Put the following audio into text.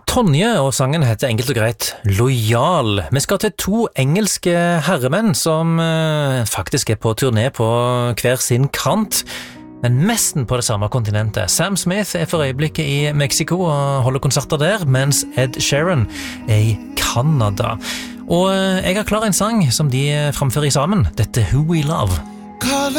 Tonje, og sangen heter enkelt og greit Lojal. Vi skal til to engelske herremenn som faktisk på turné på hver sin kant, men mesten på det samme kontinentet. Sam Smith for øyeblikket i Mexico og holder konserter der, mens Ed Sheeran i Canada. Og jeg har klar en sang som de framfører sammen. Dette Who We Love.